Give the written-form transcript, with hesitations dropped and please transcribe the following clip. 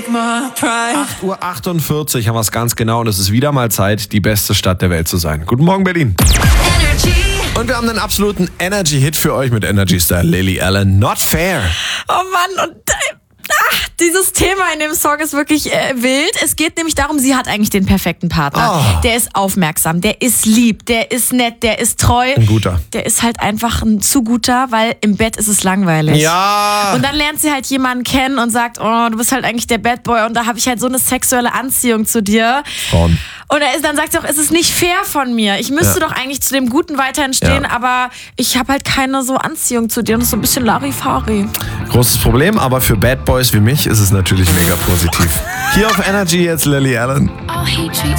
8:48 Uhr haben wir es ganz genau und es ist wieder mal Zeit, die beste Stadt der Welt zu sein. Guten Morgen, Berlin. Und wir haben einen absoluten Energy-Hit für euch mit Energy-Star Lily Allen. Not fair. Oh Mann, und dieses Thema in dem Song ist wirklich wild. Es geht nämlich darum, sie hat eigentlich den perfekten Partner. Oh. Der ist aufmerksam, der ist lieb, der ist nett, der ist treu. Ein guter. Der ist halt einfach ein zu guter, weil im Bett ist es langweilig. Ja. Und dann lernt sie halt jemanden kennen und sagt, oh, du bist halt eigentlich der Bad Boy und da habe ich halt so eine sexuelle Anziehung zu dir. Frauen. Und dann sagt sie auch, es ist nicht fair von mir. Ich müsste doch eigentlich zu dem Guten weiterhin stehen, aber ich habe halt keine so Anziehung zu dir und das ist so ein bisschen Larifari. Großes Problem, aber für Bad Boys wie mich ist es natürlich mega positiv. Hier auf Energy jetzt Lily Allen. Oh, he treats